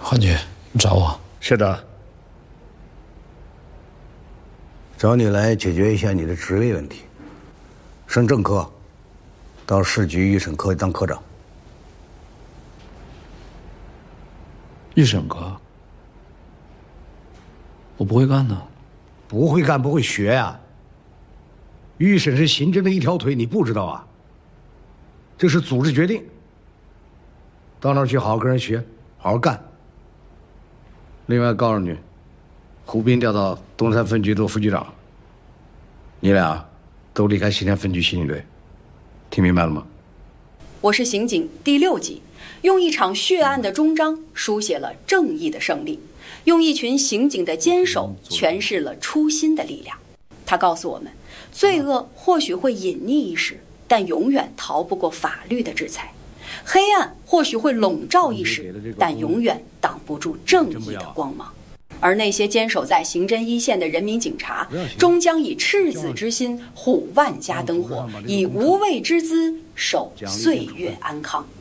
汉局，你找我？ 是的， 找你来解决一下你的职位问题。升正科，到市局预审科当科长。 预审科？我不会干呢。 不会干不会学呀。预审是行政的一条腿，你不知道啊？这是组织决定。到那儿去好好跟人学，好好干。另外告诉你，胡斌调到东山分局做副局长，你俩都离开西山分局刑警队，听明白了吗？ 我是刑警第6级，用一场血案的终章书写了正义的胜利，用一群刑警的坚守诠释了初心的力量。他告诉我们，罪恶或许会隐匿一时，但永远逃不过法律的制裁；黑暗或许会笼罩一时，但永远挡不住正义的光芒。而那些坚守在刑侦一线的人民警察，终将以赤子之心护万家灯火，以无畏之姿守岁月安康。